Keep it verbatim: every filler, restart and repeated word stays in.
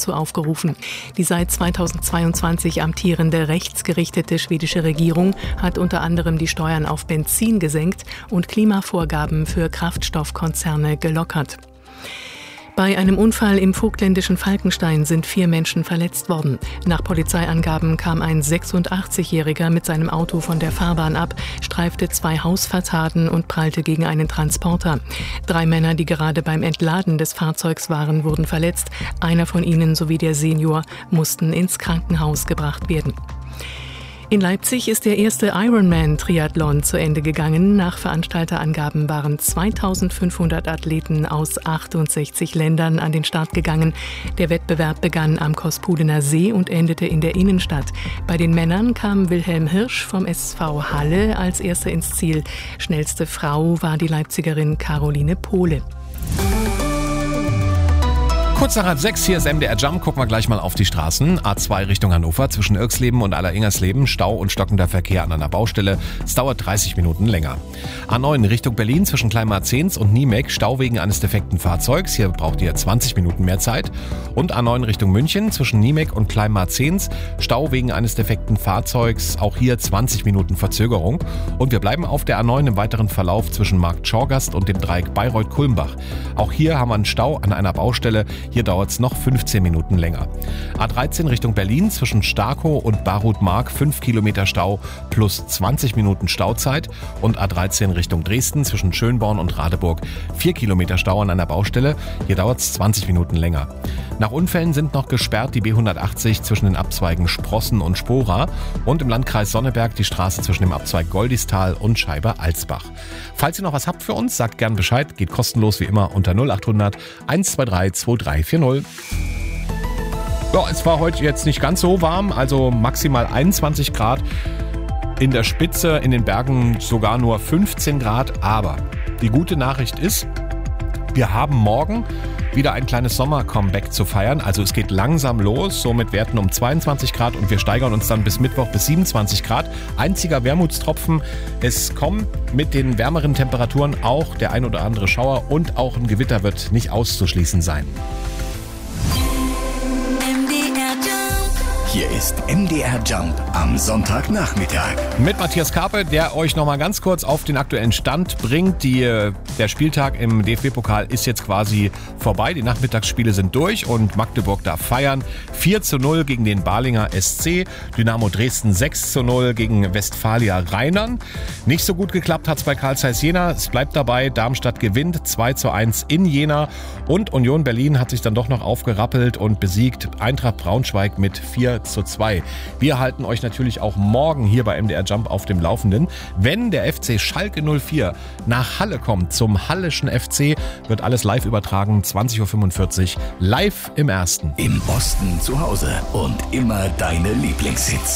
dazu aufgerufen. Die seit zweitausendzweiundzwanzig amtierende rechtsgerichtete schwedische Regierung hat unter anderem die Steuern auf Benzin gesenkt und Klimavorgaben für Kraftstoffkonzerne gelockert. Bei einem Unfall im vogtländischen Falkenstein sind vier Menschen verletzt worden. Nach Polizeiangaben kam ein sechsundachtzigjähriger mit seinem Auto von der Fahrbahn ab, streifte zwei Hausfassaden und prallte gegen einen Transporter. Drei Männer, die gerade beim Entladen des Fahrzeugs waren, wurden verletzt. Einer von ihnen sowie der Senior mussten ins Krankenhaus gebracht werden. In Leipzig ist der erste Ironman-Triathlon zu Ende gegangen. Nach Veranstalterangaben waren zweitausendfünfhundert Athleten aus achtundsechzig Ländern an den Start gegangen. Der Wettbewerb begann am Kospudener See und endete in der Innenstadt. Bei den Männern kam Wilhelm Hirsch vom S V Halle als Erster ins Ziel. Schnellste Frau war die Leipzigerin Caroline Pohle. Kurz nach halb sechs, hier ist M D R Jump. Gucken wir gleich mal auf die Straßen. A zwei Richtung Hannover, zwischen Irxleben und Aller-Ingersleben. Stau und stockender Verkehr an einer Baustelle. Es dauert dreißig Minuten länger. A neun Richtung Berlin, zwischen Kleinmarzens und Niemek. Stau wegen eines defekten Fahrzeugs. Hier braucht ihr zwanzig Minuten mehr Zeit. Und A neun Richtung München, zwischen Niemek und Kleinmarzens. Stau wegen eines defekten Fahrzeugs. Auch hier zwanzig Minuten Verzögerung. Und wir bleiben auf der A neun im weiteren Verlauf zwischen Markt Schorgast und dem Dreieck Bayreuth-Kulmbach. Auch hier haben wir einen Stau an einer Baustelle. Hier dauert es noch fünfzehn Minuten länger. A dreizehn Richtung Berlin, zwischen Starkow und Barut-Mark, fünf Kilometer Stau plus zwanzig Minuten Stauzeit. Und A dreizehn Richtung Dresden, zwischen Schönborn und Radeburg, vier Kilometer Stau an einer Baustelle. Hier dauert es zwanzig Minuten länger. Nach Unfällen sind noch gesperrt die B hundertachtzig zwischen den Abzweigen Sprossen und Spora und im Landkreis Sonneberg die Straße zwischen dem Abzweig Goldistal und Scheibe-Alsbach. Falls ihr noch was habt für uns, sagt gern Bescheid. Geht kostenlos wie immer unter null acht hundert eins zwei drei zwei drei vier null. Ja, es war heute jetzt nicht ganz so warm, also maximal einundzwanzig Grad. In der Spitze, in den Bergen sogar nur fünfzehn Grad. Aber die gute Nachricht ist, wir haben morgen wieder ein kleines Sommer-Comeback zu feiern. Also es geht langsam los, so mit Werten um zweiundzwanzig Grad und wir steigern uns dann bis Mittwoch bis siebenundzwanzig Grad. Einziger Wermutstropfen, es kommen mit den wärmeren Temperaturen auch der ein oder andere Schauer und auch ein Gewitter wird nicht auszuschließen sein. Hier ist M D R Jump am Sonntagnachmittag. Mit Matthias Karpe, der euch noch mal ganz kurz auf den aktuellen Stand bringt. Die, der Spieltag im D F B-Pokal ist jetzt quasi vorbei. Die Nachmittagsspiele sind durch und Magdeburg darf feiern. vier zu null gegen den Balinger S C. Dynamo Dresden sechs zu null gegen Westfalia Rheinern. Nicht so gut geklappt hat es bei Carl Zeiss Jena. Es bleibt dabei. Darmstadt gewinnt zwei zu eins in Jena. Und Union Berlin hat sich dann doch noch aufgerappelt und besiegt Eintracht Braunschweig mit vier zu zwei. Wir halten euch natürlich auch morgen hier bei M D R Jump auf dem Laufenden. Wenn der F C Schalke null vier nach Halle kommt, zum Halleschen F C, wird alles live übertragen, zwanzig Uhr fünfundvierzig, live im Ersten. Im Osten zu Hause und immer deine Lieblingshits.